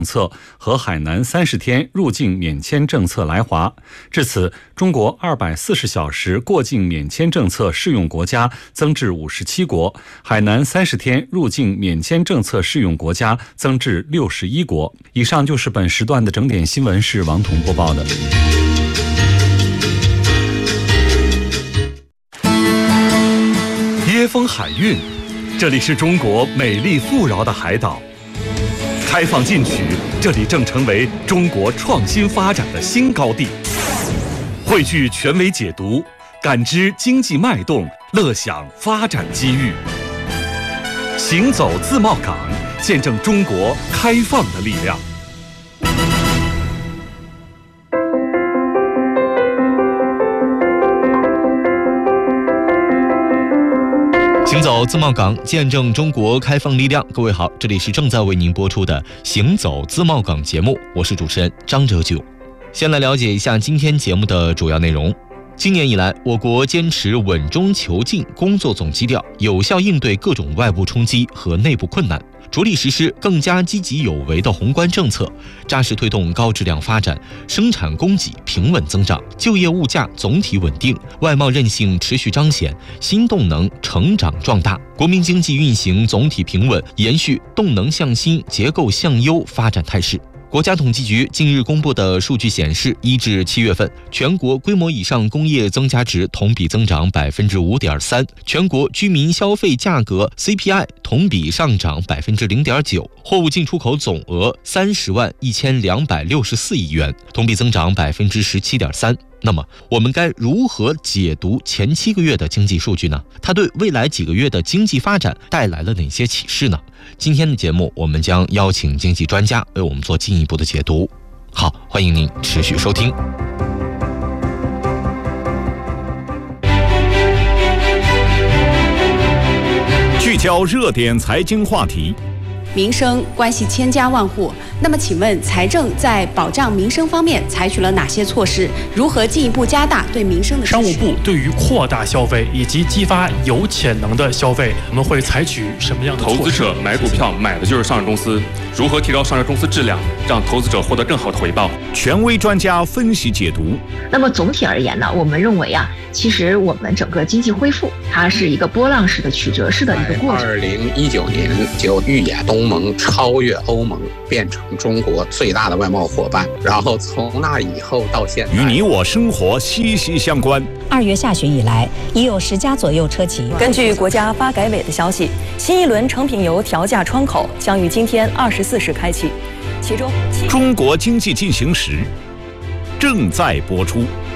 策和海南30天入境免签政策来华。至此，中国240小时过境免签政策适用国家增至57国，海南30天入境免签政策适用国家增至61国。以上就是本时段的整点新闻，是王彤播报的。椰风海韵，这里是中国美丽富饶的海岛。开放进取，这里正成为中国创新发展的新高地。汇聚权威解读，感知经济脉动，乐享发展机遇。行走自贸港，见证中国开放的力量。 行走自贸港，见证中国开放力量。各位好，这里是正在为您播出的行走自贸港节目，我是主持人张哲炯。先来了解一下今天节目的主要内容。今年以来，我国坚持稳中求进工作总基调，有效应对各种外部冲击和内部困难，着力实施更加积极有为的宏观政策，扎实推动高质量发展，生产供给平稳增长，就业物价总体稳定，外贸韧性持续彰显，新动能成长壮大，国民经济运行总体平稳，延续动能向新、结构向优发展态势。国家统计局近日公布的数据显示，1至7月份，全国规模以上工业增加值同比增长5.3%，全国居民消费价格 CPI 同比上涨0.9%，货物进出口总额30万1264亿元，同比增长17.3%。那么，我们该如何解读前7个月的经济数据呢？它对未来几个月的经济发展带来了哪些启示呢？今天的节目，我们将邀请经济专家为我们做进一步的解读。好，欢迎您持续收听。 聚焦热点财经话题， 民生关系千家万户，那么请问财政在保障民生方面采取了哪些措施？如何进一步加大对民生的支持？ 商务部对于扩大消费以及激发有潜能的消费，我们会采取什么样的措施？ 投资者买股票买的就是上市公司，如何提高上市公司质量，让投资者获得更好的回报？ 权威专家分析解读。 那么总体而言呢，我们认为其实我们整个经济恢复，它是一个波浪式的曲折式的一个过程。 2019年就预演东盟超越欧盟，变成中国最大的外贸伙伴，然后从那以后到现在， 与你我生活息息相关。 2月下旬以来，已有10家左右车企。 根据国家发改委的消息，新一轮成品油调价窗口将于今天24时开启，其中中国经济进行时正在播出。